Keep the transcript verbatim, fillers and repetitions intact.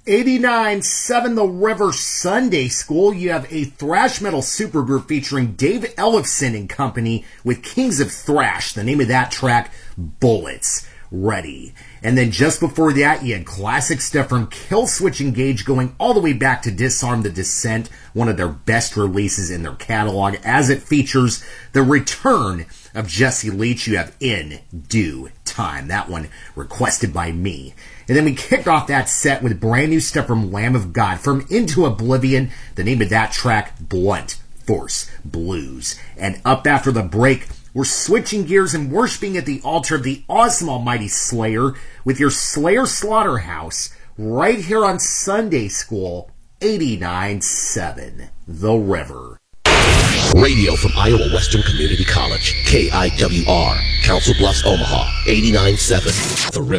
eighty-nine seven The River Sunday School. You have a thrash metal supergroup featuring Dave Ellefson and company with Kings of Thrash. The name of that track, Bullets Ready. And then just before that, you had classic stuff from Killswitch Engage going all the way back to Disarm the Descent, one of their best releases in their catalog, as it features the return of Jesse Leach. You have In Due Time. That one requested by me. And then we kicked off that set with brand new stuff from Lamb of God, from Into Oblivion. The name of that track, Blunt Force Blues. And up after the break, we're switching gears and worshiping at the altar of the awesome almighty Slayer with your Slayer Slaughterhouse right here on Sunday School, eighty-nine seven The River. Radio from Iowa Western Community College, K I W R, Council Bluffs, Omaha, eighty-nine seven The River.